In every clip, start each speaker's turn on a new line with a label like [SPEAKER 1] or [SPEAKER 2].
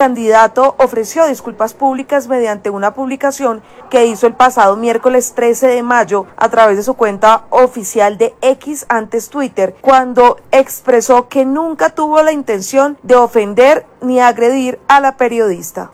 [SPEAKER 1] candidato ofreció disculpas públicas mediante una publicación que hizo el pasado miércoles 13 de mayo a través de su cuenta oficial de X, antes Twitter, cuando expresó que nunca tuvo la intención de ofender ni agredir a la periodista.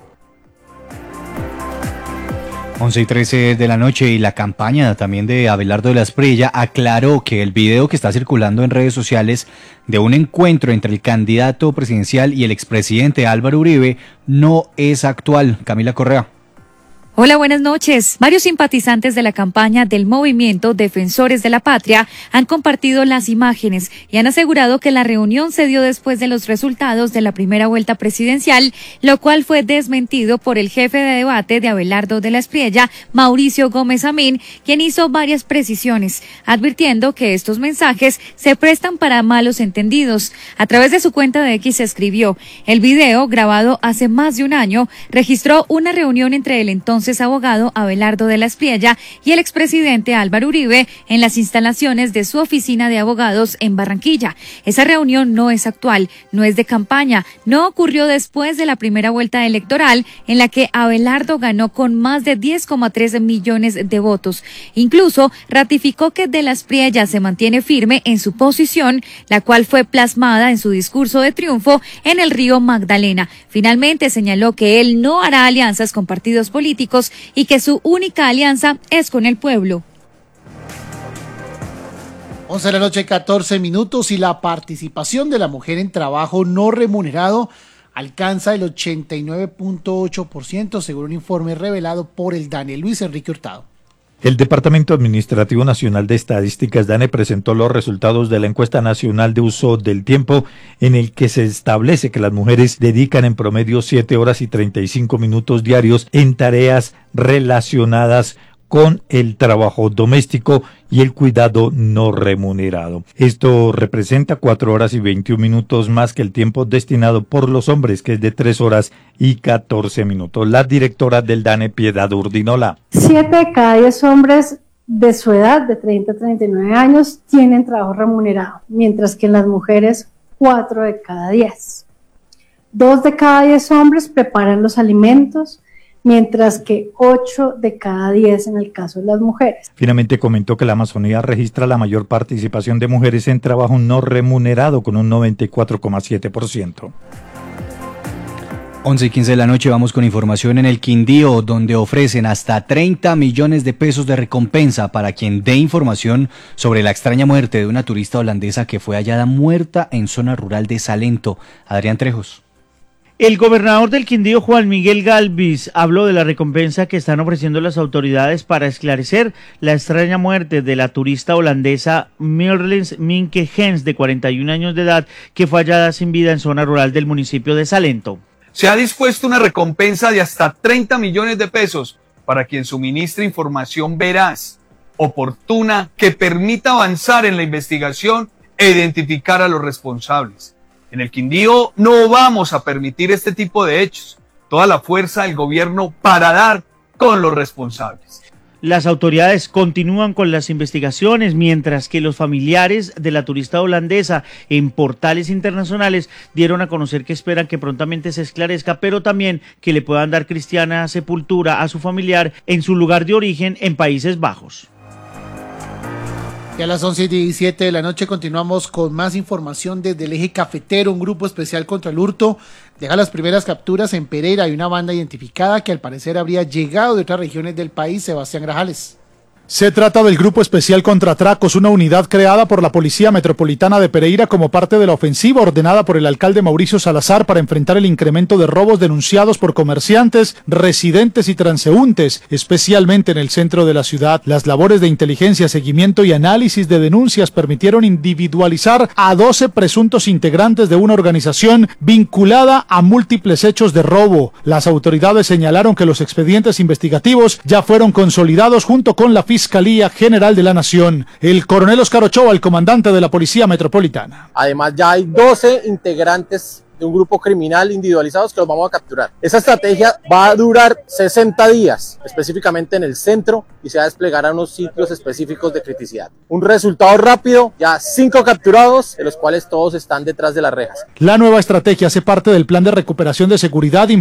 [SPEAKER 2] 11:13 de la noche, y la campaña también de Abelardo de la Espriella aclaró que el video que está circulando en redes sociales de un encuentro entre el candidato presidencial y el expresidente Álvaro Uribe no es actual. Camila Correa.
[SPEAKER 3] Hola, buenas noches. Varios simpatizantes de la campaña del movimiento Defensores de la Patria han compartido las imágenes y han asegurado que la reunión se dio después de los resultados de la primera vuelta presidencial, lo cual fue desmentido por el jefe de debate de Abelardo de la Espriella, Mauricio Gómez Amín, quien hizo varias precisiones, advirtiendo que estos mensajes se prestan para malos entendidos. A través de su cuenta de X escribió: el video, grabado hace más de un año, registró una reunión entre el entonces abogado Abelardo de la Espriella y el expresidente Álvaro Uribe en las instalaciones de su oficina de abogados en Barranquilla. Esa reunión no es actual, no es de campaña, no ocurrió después de la primera vuelta electoral en la que Abelardo ganó con más de 10,3 millones de votos. Incluso ratificó que de la Espriella se mantiene firme en su posición, la cual fue plasmada en su discurso de triunfo en el Río Magdalena. Finalmente señaló que él no hará alianzas con partidos políticos y que su única alianza es con el pueblo.
[SPEAKER 4] 11 de la noche, 14 minutos, y la participación de la mujer en trabajo no remunerado alcanza el 89.8%, según un informe revelado por el DANE. Luis Enrique Hurtado.
[SPEAKER 5] El Departamento Administrativo Nacional de Estadísticas, DANE, presentó los resultados de la encuesta nacional de uso del tiempo, en el que se establece que las mujeres dedican en promedio 7 horas y 35 minutos diarios en tareas relacionadas con el trabajo doméstico y el cuidado no remunerado. Esto representa 4 horas y 21 minutos más que el tiempo destinado por los hombres, que es de 3 horas y 14 minutos. La directora del DANE, Piedad Urdinola.
[SPEAKER 6] 7 de cada 10 hombres de su edad, de 30 a 39 años, tienen trabajo remunerado, mientras que en las mujeres 4 de cada 10. 2 de cada 10 hombres preparan los alimentos, mientras que 8 de cada 10 en el caso de las mujeres.
[SPEAKER 5] Finalmente comentó que la Amazonía registra la mayor participación de mujeres en trabajo no remunerado, con un 94,7%.
[SPEAKER 2] 11:15 de la noche, vamos con información en el Quindío, donde ofrecen hasta 30 millones de pesos de recompensa para quien dé información sobre la extraña muerte de una turista holandesa que fue hallada muerta en zona rural de Salento. Adrián Trejos.
[SPEAKER 7] El gobernador del Quindío, Juan Miguel Galvis, habló de la recompensa que están ofreciendo las autoridades para esclarecer la extraña muerte de la turista holandesa Mirlens Minke Hens, de 41 años de edad, que fue hallada sin vida en zona rural del municipio de Salento.
[SPEAKER 8] Se ha dispuesto una recompensa de hasta 30 millones de pesos para quien suministre información veraz, oportuna, que permita avanzar en la investigación e identificar a los responsables. En el Quindío no vamos a permitir este tipo de hechos. Toda la fuerza del gobierno para dar con los responsables.
[SPEAKER 7] Las autoridades continúan con las investigaciones, mientras que los familiares de la turista holandesa en portales internacionales dieron a conocer que esperan que prontamente se esclarezca, pero también que le puedan dar cristiana sepultura a su familiar en su lugar de origen en Países Bajos.
[SPEAKER 4] Y a las 11:17 de la noche continuamos con más información desde el eje cafetero. Un grupo especial contra el hurto deja las primeras capturas en Pereira. Hay una banda identificada que al parecer habría llegado de otras regiones del país. Sebastián Grajales.
[SPEAKER 9] Se trata del Grupo Especial contra Atracos, una unidad creada por la Policía Metropolitana de Pereira como parte de la ofensiva ordenada por el alcalde Mauricio Salazar para enfrentar el incremento de robos denunciados por comerciantes, residentes y transeúntes, especialmente en el centro de la ciudad. Las labores de inteligencia, seguimiento y análisis de denuncias permitieron individualizar a 12 presuntos integrantes de una organización vinculada a múltiples hechos de robo. Las autoridades señalaron que los expedientes investigativos ya fueron consolidados junto con la Fiscalía General de la Nación. El coronel Oscar Ochoa, el comandante de la Policía Metropolitana.
[SPEAKER 10] Además, ya hay 12 integrantes de un grupo criminal individualizados que los vamos a capturar. Esa estrategia va a durar 60 días, específicamente en el centro, y se va a desplegar a unos sitios específicos de criticidad. Un resultado rápido, ya 5 capturados, de los cuales todos están detrás de las rejas.
[SPEAKER 9] La nueva estrategia hace parte del plan de recuperación de seguridad